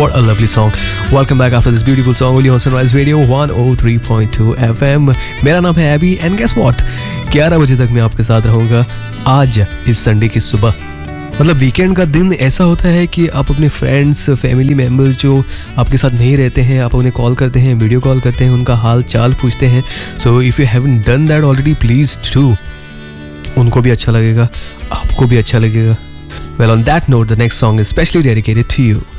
What a lovely song. Welcome back after this beautiful song only on Sunrise Radio 103.2 FM. मेरा नाम है AB and guess what? 11 बजे तक मैं आपके साथ रहूँगा आज इस संडे की सुबह। मतलब वीकेंड का दिन ऐसा होता है कि आप अपने फ्रेंड्स फैमिली मेम्बर्स जो आपके साथ नहीं रहते हैं, आप उन्हें कॉल करते हैं, वीडियो कॉल करते हैं, उनका हाल चाल पूछते हैं। So if you haven't done that already please do. उनको भी अच्छा लगेगा, आपको भी अच्छा लगेगा। Well, on that note, the next song is specially dedicated to you.